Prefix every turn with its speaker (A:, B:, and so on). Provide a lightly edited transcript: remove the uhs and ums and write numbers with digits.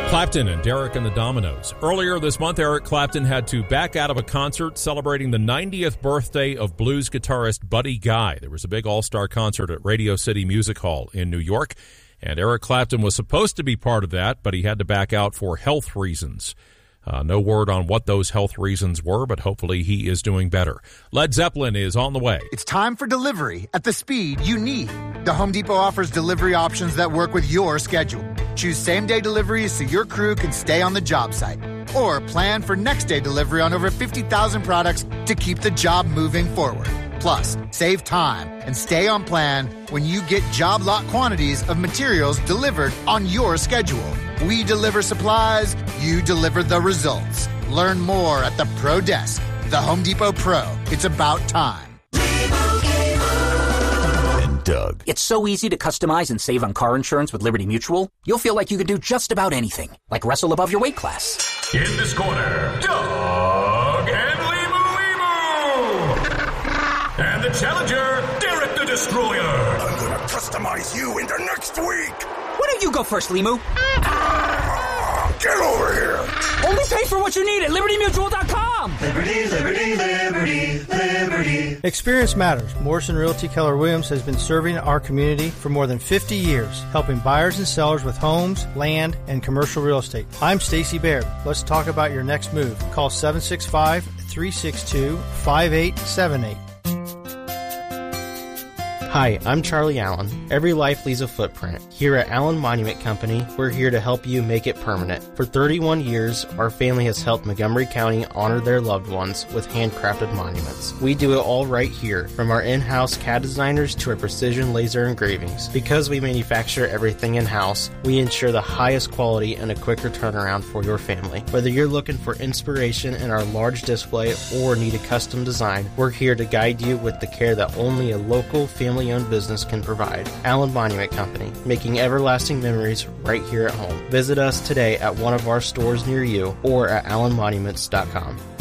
A: Clapton and Derek and the Dominoes. Earlier this month, Eric Clapton had to back out of a concert celebrating the 90th birthday of blues guitarist Buddy Guy. There was a big all-star concert at Radio City Music Hall in New York, and Eric Clapton was supposed to be part of that, but he had to back out for health reasons. No word on what those health reasons were, but hopefully he is doing better. Led Zeppelin is on the way.
B: It's time for delivery at the speed you need. The Home Depot offers delivery options that work with your schedule. Choose same-day deliveries so your crew can stay on the job site. Or plan for next-day delivery on over 50,000 products to keep the job moving forward. Plus, save time and stay on plan when you get job lot quantities of materials delivered on your schedule. We deliver supplies, you deliver the results. Learn more at the Pro Desk. The Home Depot Pro. It's about time.
C: And Doug.
D: It's so easy to customize and save on car insurance with Liberty Mutual. You'll feel like you can do just about anything, like wrestle above your weight class.
E: In this corner, Doug and and the challenger, Derek the Destroyer.
C: I'm gonna customize you into next week.
D: Why don't you go first, Limu?
C: Get over here.
D: Only pay for what you need at LibertyMutual.com.
F: Liberty, liberty, liberty, liberty.
G: Experience matters. Morrison Realty Keller Williams has been serving our community for more than 50 years, helping buyers and sellers with homes, land, and commercial real estate. I'm Stacy Baird. Let's talk about your next move. Call 765-362-5878.
H: Hi, I'm Charlie Allen. Every life leaves a footprint. Here at Allen Monument Company, we're here to help you make it permanent. For 31 years, our family has helped Montgomery County honor their loved ones with handcrafted monuments. We do it all right here, from our in-house CAD designers to our precision laser engravings. Because we manufacture everything in-house, we ensure the highest quality and a quicker turnaround for your family. Whether you're looking for inspiration in our large display or need a custom design, we're here to guide you with the care that only a local family-owned business can provide. Allen Monument Company, making everlasting memories right here at home. Visit us today at one of our stores near you or at allenmonuments.com.